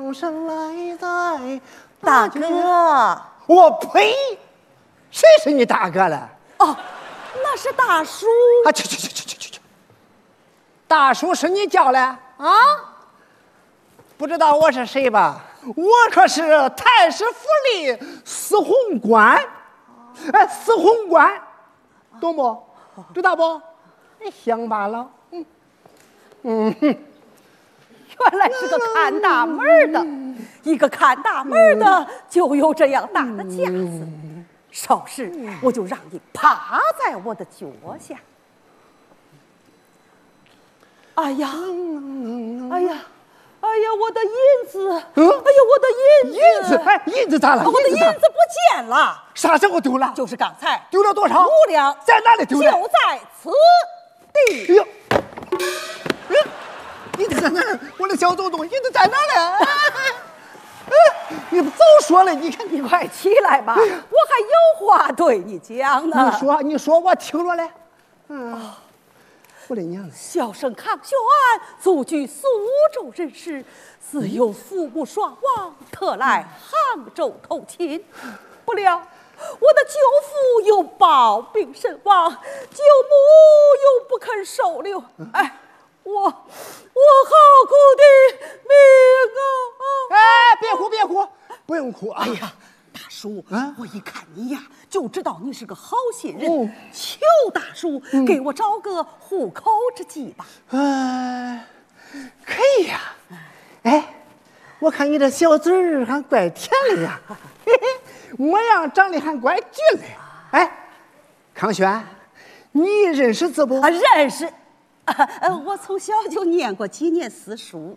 终身来在。 大哥， 我呸！谁是你大哥了？ 哦，那是大叔。 啊，去！大叔是你叫的啊？不知道我是谁吧？我可是太师府里司红官，司红官，懂不？知道不？乡罢了。 原来是个看大门的，一个看大门的就有这样大的架子。稍时我就让你趴在我的脚下。哎呀，我的银子！哎呀，我的银子！ 银子咋了？ 我的银子不见了。 啥时候丢了？ 就是刚才。 丢了多少 5两。 在哪里丢的？ 就在此地。 哎呦，银子在哪儿？我的小祖宗，银子在哪儿呢？你早说了，你看你快起来吧，我还有话对你讲呢。 你说，我听着嘞。我的娘！ 小生康玄祖居苏州人士，自幼父母双亡，特来杭州投亲。不料我的舅父又暴病身亡，舅母又不肯收留。我好苦的命啊！ 别哭，不用哭。 哎呀，大叔，我一看你呀，就知道你是个好心人。求大叔给我找个糊口之计吧。 可以呀。我看你这小嘴儿还怪甜的呀，模样长得还怪俊的。康轩，你认识字不？ 认识。我从小就念过几年私书。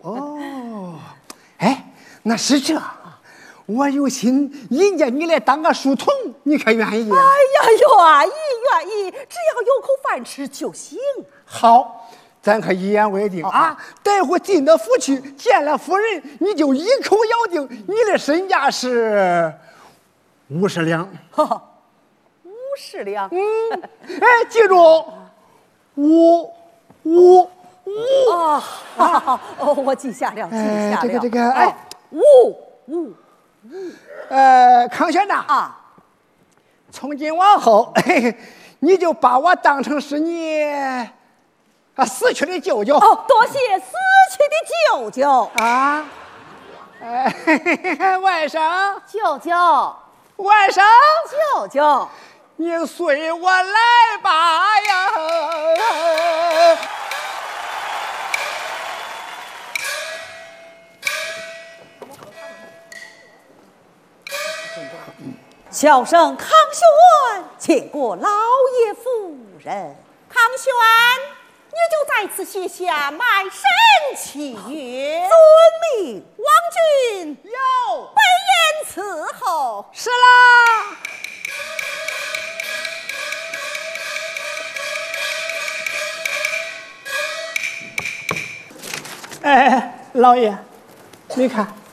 那是这，我有心引荐你来当个书童，你可愿意？ 哎呀，愿意，只要有口饭吃就行。 好，咱可一言为定啊！待会进了府去，见了夫人，你就一口咬定你的身价是50两。 50两。 记住，5。 我记下了， 这个 5。 康轩呐，从今往后，你就把我当成是你死去的舅舅。 多谢死去的舅舅啊！外甥， 舅舅， 外甥， 舅舅， 你随我来吧呀！ 小生康玄见过老爷夫人。 康玄，你就在此写下卖身契约。 遵命。 王君有备言伺候。 是啦。老爷，你看。